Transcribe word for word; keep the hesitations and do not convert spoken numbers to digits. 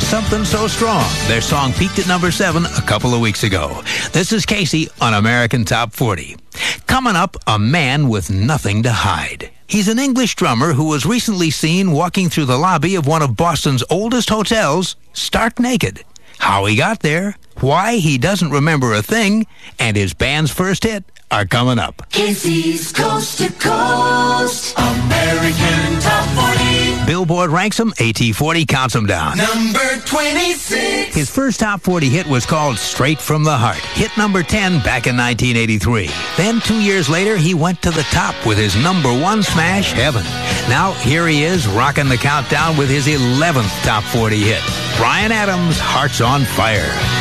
Something So Strong. Their song peaked at number seven a couple of weeks ago. This is Casey on American Top forty. Coming up, a man with nothing to hide. He's an English drummer who was recently seen walking through the lobby of one of Boston's oldest hotels, stark naked. How he got there, why he doesn't remember a thing, and his band's first hit are coming up. Casey's Coast to Coast, American Top forty. Billboard ranks him, A T forty counts him down. Number twenty-six. His first Top forty hit was called Straight from the Heart. Hit number ten back in nineteen eighty-three. Then two years later, he went to the top with his number one smash, Heaven. Now, here he is, rocking the countdown with his eleventh Top forty hit. Bryan Adams, Hearts on Fire.